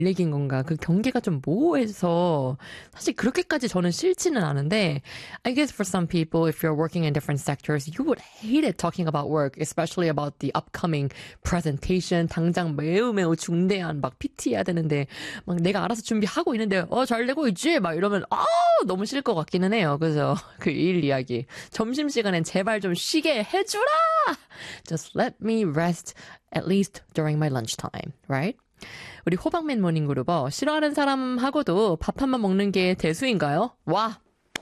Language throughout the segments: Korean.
얘기인 건가? 그 경계가 좀 모호해서 사실 그렇게까지 저는 싫지는 않은데 I guess for some people if you're working in different sectors you would hate it talking about work especially about the upcoming presentation 당장 매우 중대한 막 PT 해야 되는데 막 내가 알아서 준비하고 있는데 잘 되고 있지? 막 이러면 너무 싫을 것 같기는 해요. 그래서 그 일 이야기 점심시간엔 제발 좀 쉬게 해주라! Just let me rest at least during my lunchtime, right? 우리 호박맨 모닝그룹 싫어하는 사람하고도 밥 한 번 먹는 게 대수인가요? 와!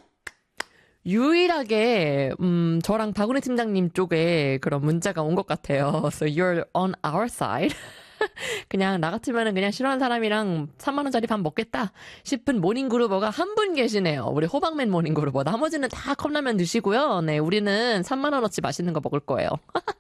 유일하게 저랑 박은혜 팀장님 쪽에 그런 문자가 온 것 같아요. So you're on our side. 그냥 나 같으면은 그냥 싫어하는 사람이랑 3만 원짜리 밥 먹겠다 싶은 모닝그룹어가 한 분 계시네요. 우리 호박맨 모닝그룹어. 나머지는 다 컵라면 드시고요. 네, 우리는 3만 원어치 맛있는 거 먹을 거예요.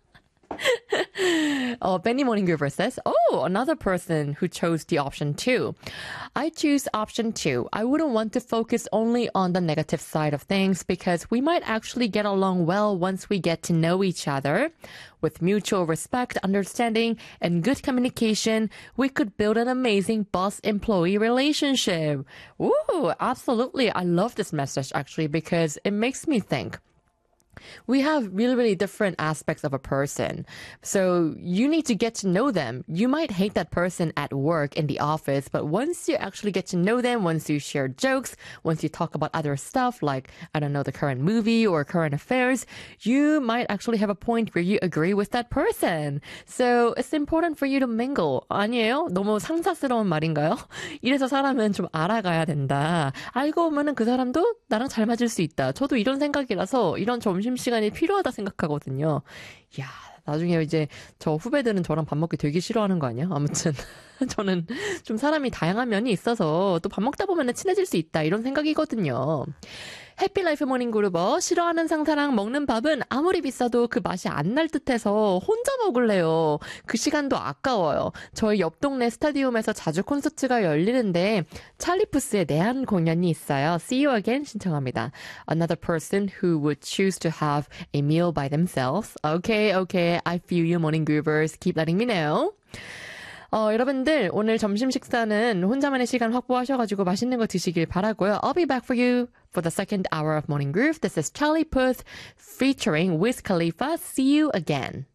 Benny Morning Groover says, another person who chose the option 2. I choose option 2. I wouldn't want to focus only on the negative side of things because we might actually get along well once we get to know each other. With mutual respect, understanding, and good communication, we could build an amazing boss-employee relationship. Ooh, absolutely. I love this message actually because it makes me think. We have really different aspects of a person. So you need to get to know them. You might hate that person at work in the office, but once you actually get to know them, once you share jokes, once you talk about other stuff like, I don't know, the current movie or current affairs, you might actually have a point where you agree with that person. So it's important for you to mingle. 아니에요? 너무 상사스러운 말인가요? 이래서 사람은 좀 알아가야 된다. 알고 보면은 그 사람도 나랑 잘 맞을 수 있다. 저도 이런 생각이라서 이런 점심시간이 필요하다 생각하거든요. 야, 나중에 이제 저 후배들은 저랑 밥 먹기 되게 싫어하는 거 아니야? 아무튼 저는 좀 사람이 다양한 면이 있어서 또 밥 먹다 보면 친해질 수 있다 이런 생각이거든요. 해피라이프 모닝그룹 싫어하는 상사랑 먹는 밥은 아무리 비싸도 그 맛이 안 날 듯해서 혼자 먹을래요. 그 시간도 아까워요. 저희 옆 동네 스타디움에서 자주 콘서트가 열리는데 찰리푸스의 내한 공연이 있어요. See you again 신청합니다. Another person who would choose to have a meal by themselves. Okay. I feel you morning groovers. Keep letting me know. 여러분들 오늘 점심 식사는 혼자만의 시간 확보하셔가지고 맛있는 거 드시길 바라고요. I'll be back for you for the second hour of Morning Groove. This is Charlie Puth featuring Wiz Khalifa. See you again.